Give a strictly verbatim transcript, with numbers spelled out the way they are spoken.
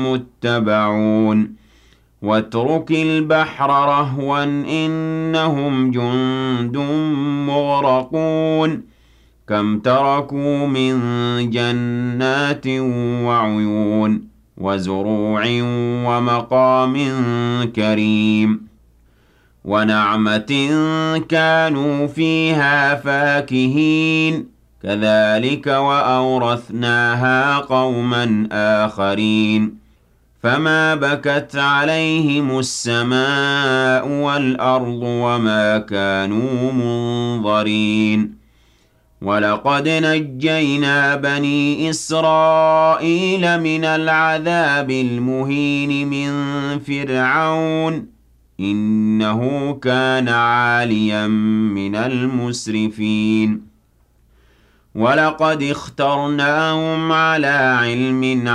مُتَّبَعُونَ وَاتْرُكِ الْبَحْرَ رَهْوًا إِنَّهُمْ جُندٌ مُّغْرَقُونَ كَمْ تَرَكُوا مِن جَنَّاتٍ وَعُيُونٍ وَزُرُوعٍ وَمَقَامٍ كَرِيمٍ وَنَعْمَةٍ كَانُوا فِيهَا فَاكِهِينَ كَذَٰلِكَ وَأَوْرَثْنَاهَا قَوْمًا آخَرِينَ فَمَا بَكَتْ عَلَيْهِمُ السَّمَاءُ وَالْأَرْضُ وَمَا كَانُوا مُنظَرِينَ وَلَقَدْ نَجَّيْنَا بَنِي إِسْرَائِيلَ مِنَ الْعَذَابِ الْمُهِينِ مِن فِرْعَوْنَ ۚ إِنَّهُ كَانَ عَالِيًا مِّنَ الْمُسْرِفِينَ وَلَقَدِ اخْتَرْنَاهُمْ عَلَىٰ عِلْمٍ